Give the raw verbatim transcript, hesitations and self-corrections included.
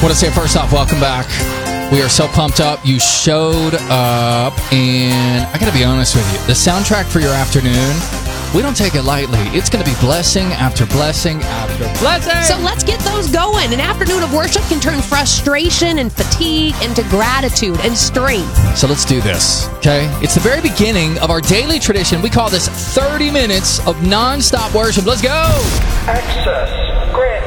want to say first off, welcome back. We are so pumped up. You showed up, and I got to be honest with you. The soundtrack for your afternoon, we don't take it lightly. It's going to be blessing after blessing after blessing. So let's get those going. An afternoon of worship can turn frustration and fatigue into gratitude and strength. So let's do this, okay? It's the very beginning of our daily tradition. We call this thirty minutes of nonstop worship. Let's go. Access granted.